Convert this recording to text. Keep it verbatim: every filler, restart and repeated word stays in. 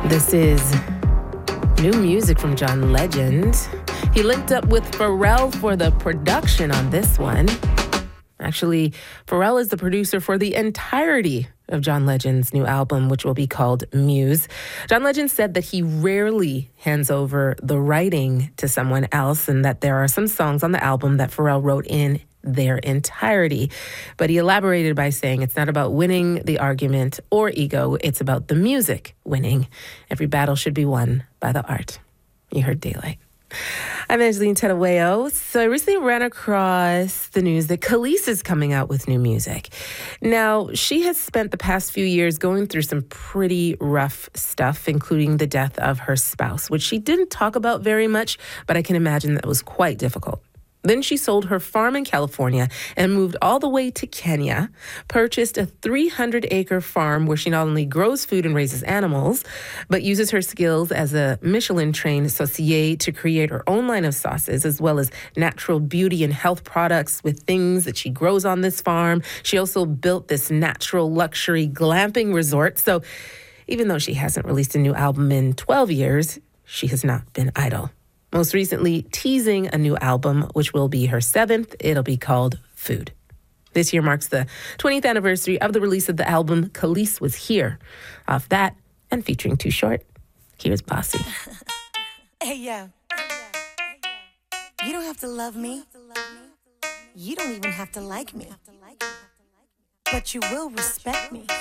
This is new music from John Legend. He linked up with Pharrell for the production on this one. Actually, Pharrell is the producer for the entirety of John Legend's new album, which will be called Muse. John Legend said that he rarely hands over the writing to someone else and that there are some songs on the album that Pharrell wrote in their entirety. But he elaborated by saying it's not about winning the argument or ego, it's about the music winning. Every battle should be won by the art. You heard Daylight. I'm Angeline Tedaweo. So I recently ran across the news that Kelis is coming out with new music. Now, she has spent the past few years going through some pretty rough stuff, including the death of her spouse, which she didn't talk about very much, but I can imagine that was quite difficult. Then she sold her farm in California and moved all the way to Kenya, purchased a three hundred acre farm where she not only grows food and raises animals, but uses her skills as a Michelin-trained saucier to create her own line of sauces, as well as natural beauty and health products with things that she grows on this farm. She also built this natural luxury glamping resort. So even though she hasn't released a new album in twelve years, she has not been idle. Most recently, teasing a new album, which will be her seventh. It'll be called Food. This year marks the twentieth anniversary of the release of the album Kelis Was Here. Off that, and featuring Too Short, here's Bossy. Hey, yo. You don't have to love me. You don't even have to like me. But you will respect me.